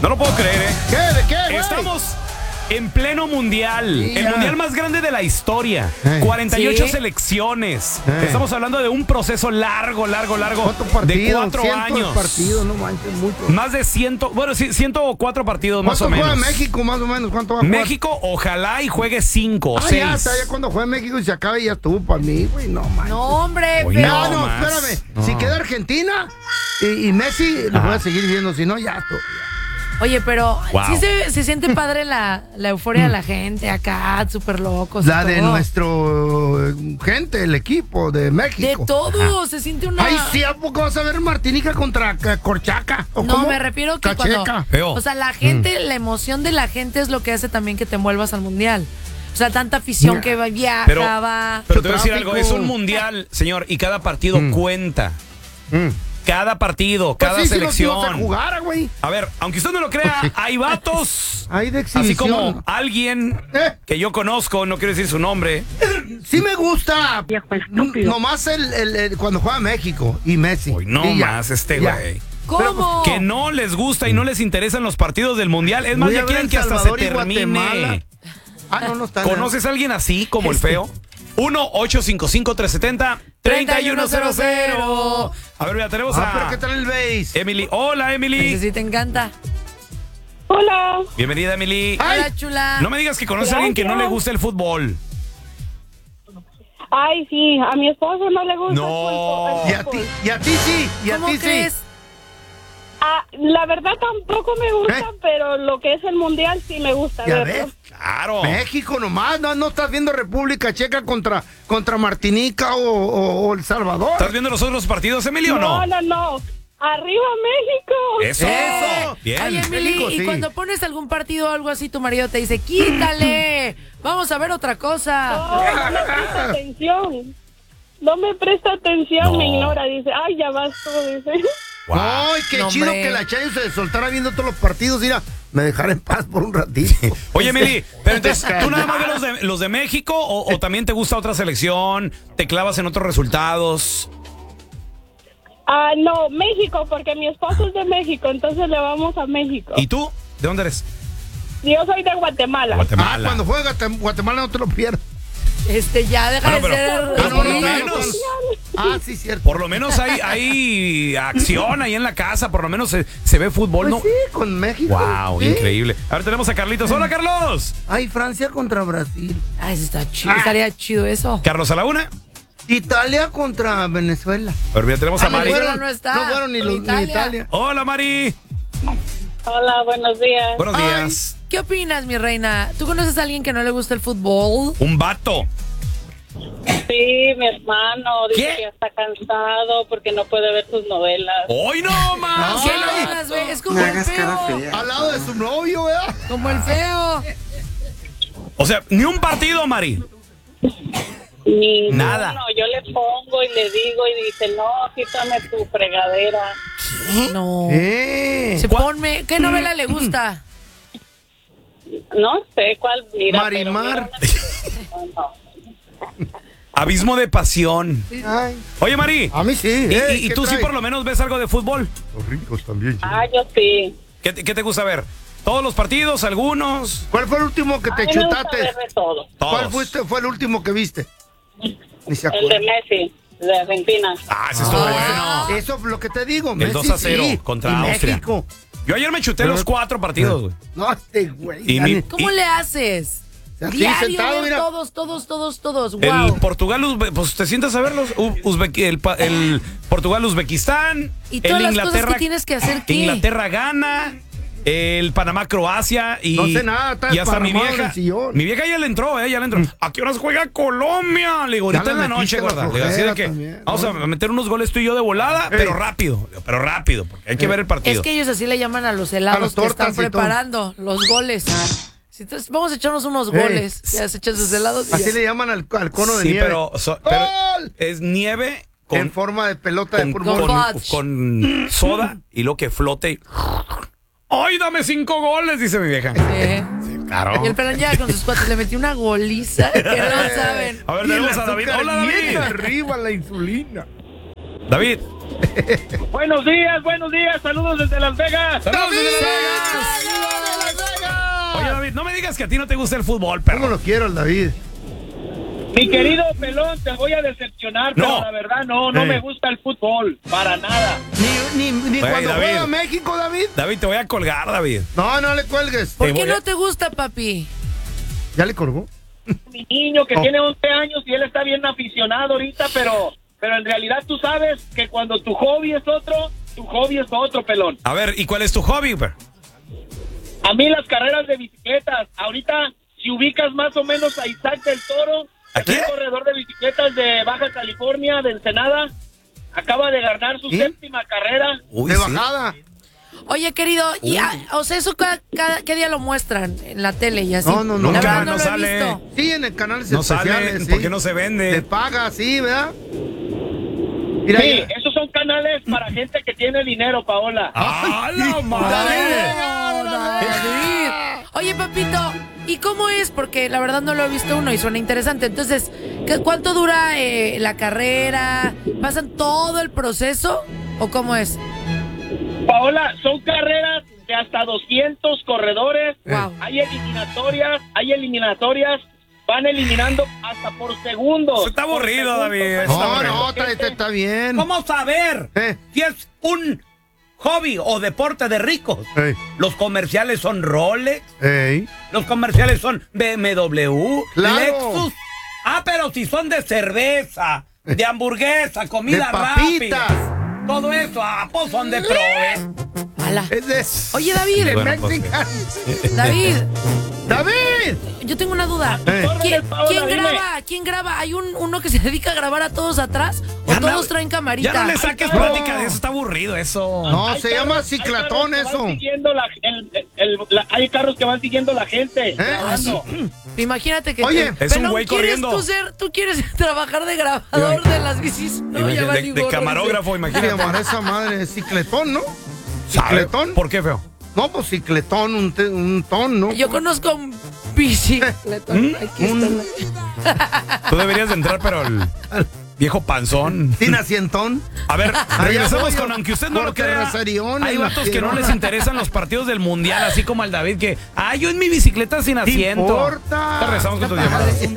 No lo puedo creer, ¿eh? ¿Qué? ¿De qué, güey? Estamos en pleno mundial. El mundial más grande de la historia. 48 selecciones. Estamos hablando de un proceso largo. De 4 años. Partidos, no manches, mucho. Más de 104 partidos más o menos. ¿Cuánto juega México, más o menos? ¿Cuánto va a jugar? México, ojalá y juegue 5 o 6. Ya cuando juegue México y se acabe ya estuvo para mí, güey. No, manches. No, hombre, Oye, pero... No, espérame. No. Si queda Argentina y Messi, lo voy a seguir viendo. Si no, ya estuvo. Oye, pero Wow. sí se siente padre la euforia de la gente acá, súper locos. La de nuestro gente, el equipo de México. De todo, se siente una... Ay, sí, ¿a poco vas a ver Martinica contra Corchaca? ¿O No, cómo? me refiero que Cacheca. cuando... O sea, la gente, la emoción de la gente es lo que hace también que te envuelvas al mundial. O sea, tanta afición que viaja, va... Pero te voy a decir algo, es un mundial, señor, y cada partido cuenta. Cada partido, Pues cada sí, selección. Si no jugara, güey. A ver, aunque usted no lo crea, hay vatos. Hay de exhibición. Así como alguien que yo conozco, no quiero decir su nombre. Sí me gusta. Nomás cuando juega México y Messi. Hoy no Y ya, más este ya. güey. ¿Cómo? Que no les gusta y no les interesan los partidos del mundial. Es más, Voy a ya ver quieren El que hasta se Salvador y termine. Guatemala. No está. ¿Conoces a alguien así como el feo? 1-855-370-3100. A ver, mira, tenemos pero a ¿qué tal el base? Emily. Hola, Emily. Ese sí te encanta. Hola. Bienvenida, Emily. Hola, chula. No me digas que conoces a alguien que no le gusta el fútbol. Ay, sí, a mi esposo no le gusta No. el Y a fútbol. ti sí. Y a ¿Cómo ti crees? sí. La verdad tampoco me gusta, pero lo que es el mundial sí me gusta Ya verlo. ves. Claro. México nomás, no estás viendo República Checa contra Martinica o El Salvador. ¿Estás viendo los otros partidos, Emily, o no? No. Arriba México. Eso. Bien. Oye, Emily, México, y sí. cuando pones algún partido o algo así, tu marido te dice, quítale, vamos a ver otra cosa. No me presta atención. No me presta atención, No. me ignora. Dice, ay, ya vas tú, dice. Wow. Ay, qué No, chido hombre. que la Chayo se soltara viendo todos los partidos. Mira, me dejara en paz por un ratito. Oye, Emily, pero entonces, ¿tú nada más ves los de México o también te gusta otra selección? ¿Te clavas en otros resultados? No, México, porque mi esposo es de México, entonces le vamos a México. ¿Y tú? ¿De dónde eres? Yo soy de Guatemala. Guatemala. Cuando juega Guatemala no te lo pierdas. Ya deja Bueno, de pero- ser... por lo menos. Sí, cierto. Por lo menos hay acción ahí en la casa, por lo menos se ve fútbol, Pues ¿no? sí, con México. Wow, Sí. increíble. Ahora tenemos a Carlitos. Hola, Carlos. Ay, Francia contra Brasil. Ay, eso está chido, estaría chido eso. Carlos a la una. Italia contra Venezuela. Pero ya tenemos a Mari. Venezuela no está. No fueron ni Italia. Hola, Mari. Hola, buenos días. Buenos días. ¿Qué opinas, mi reina? ¿Tú conoces a alguien que no le gusta el fútbol? Un vato. Sí, mi hermano dice ¿Qué? que está cansado porque no puede ver sus novelas. ¡Hoy no más! ¿Qué no las ve? Es como el feo. Al lado de su novio, ¿verdad? Como el feo. O sea, ni un partido, Mari. Ni Nada. uno. Yo le pongo y le digo y dice, no, quítame tu fregadera. No. ¿Eh? Ponme, ¿qué novela le gusta? No sé cuál mira. Marimar. Pero mira, no. Abismo de pasión. Ay, Oye, Mari. a mí sí. ¿Y tú sí por lo menos ves algo de fútbol? Los ricos también. Yo sí. ¿Qué te gusta ver? ¿Todos los partidos? ¿Algunos? ¿Cuál fue el último que A te mí me gusta chutaste? ver de todo. ¿Cuál Todos. fue el último que viste? Ni se El de acuerda. Messi, de Argentina. Ah, ese estuvo bueno. Eso es lo que te digo. El Messi 2-0 sí, contra y Austria. México. Yo ayer me chuté los 4 partidos, güey. No, este güey. Y mi- ¿Cómo le haces? Aquí Diario sentado, ver mira. todos. El Wow. Portugal, pues te sientas a verlos. El Portugal-Uzbekistán. Y todas el las Inglaterra, cosas que tienes que hacer, ¿qué? Inglaterra gana. El Panamá-Croacia y, No sé nada, está y hasta mi desparramado en vieja. el sillón. Mi vieja ya le entró, ya le entró. ¿A qué horas juega Colombia? Le digo, Ya ahorita en le la noche, metiste la gorda. Le digo, así de flojera que también, vamos ¿no? a meter unos goles tú y yo de volada, Ey. pero rápido, porque hay que ver el partido. Es que ellos así le llaman a los helados A las que están tortas y todo. preparando, los goles. Entonces, vamos a echarnos unos goles. Ya se echan sus helados y Así ya. le llaman al cono de sí, nieve. pero ¡Gol! es nieve En forma de pelota de con, fútbol. con soda y lo que flote y... ¡Ay, dame 5 goles! Dice mi vieja. Claro. Y el Perón ya con sus cuates le metió una goliza que no saben. A ver, Y el tenemos a David. azúcar Hola, bien David. arriba la insulina. David. Buenos días, saludos desde Las Vegas. ¡Saludos desde Las Vegas! digas que a ti no te gusta el fútbol, pero. ¿Cómo lo quiero al David? Mi querido Pelón, te voy a decepcionar, pero la verdad no me gusta el fútbol, para nada. Ni Oye, cuando David. juega México, David. David, te voy a colgar, David. No le cuelgues. ¿Por qué no te gusta, papi? ¿Ya le colgó? Mi niño que tiene 11 años y él está bien aficionado ahorita, pero en realidad tú sabes que cuando tu hobby es otro, Pelón. A ver, ¿y cuál es tu hobby, güey? A mí las carreras de bicicletas. Ahorita, si ubicas más o menos a Isaac del Toro, ¿A quién? un corredor de bicicletas de Baja California, de Ensenada, acaba de ganar su séptima carrera. Uy, de sí. bajada. Oye, querido, o sea, eso ¿qué día lo muestran en la tele y así? No. La Nunca, verdad no lo he sale. visto. Sí, en el canal No especiales. sale, sí. porque no se Te vende. paga, sí, ¿verdad? Mira, Sí, mira. esos son canales para gente que tiene dinero, Paola. ¡Ah, la madre! David. Oye, papito, ¿y cómo es? Porque la verdad no lo he visto uno y suena interesante. Entonces, ¿cuánto dura la carrera? ¿Pasan todo el proceso o cómo es? Paola, son carreras de hasta 200 corredores. Wow. Hay eliminatorias, van eliminando hasta por segundos. Está aburrido, David. No, está bien. ¿Cómo saber si es un hobby o deporte de ricos? Ey. Los comerciales son Rolex, Ey. los comerciales son BMW, Claro. Lexus. Pero si son de cerveza, de hamburguesa, comida De papitas. rápida, todo eso, pues son de Prove. Ala. Es de... Oye, David, de Bueno, pues, Mexican. David, ¡David! yo tengo una duda. ¿Quién graba? ¿Hay uno que se dedica a grabar a todos atrás? ¿O Ya no- todos traen camarita? Ya no le saques No. plática de eso, está aburrido eso. No, Hay se carros- llama hay ciclatón carros que eso. van siguiendo hay carros que van siguiendo la gente. grabando. Imagínate que Oye, es un Pelón, güey ¿quieres corriendo. tú quieres trabajar de grabador de las bicis? No, ya valí de gorro, camarógrafo, ¿Qué imagínate. llamará esa madre? ¿Cicletón, no? ¿Sabe? ¿Cicletón? ¿Por qué, feo? No, pues cicletón, un ton, ¿no? dice. Yo conozco un bicicletón. Aquí está. Tú deberías de entrar, pero el viejo panzón. Sin asientón. A ver, regresamos voy, con, aunque usted no lo por crea, terracerión, hay en la vatos que no tierra. les interesan los partidos del mundial, así como al David, que, yo en mi bicicleta sin asiento. importa? Regresamos con tus llamadas.